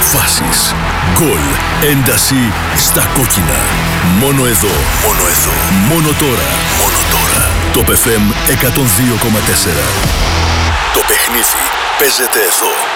Φάσεις, γκολ, ένταση στα κόκκινα. Μόνο εδώ, μόνο εδώ, μόνο τώρα, μόνο τώρα. Το FM 102,4. Το παιχνίδι παίζεται εδώ.